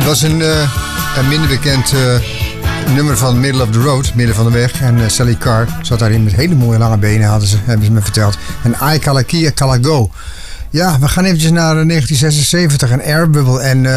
was een minder bekend nummer van Middle of the Road, midden van de weg. En Sally Carr zat daarin met hele mooie lange benen, hebben ze me verteld. En I Cala Kia Cala Go. Ja, we gaan eventjes naar 1976, een Air Bubble. En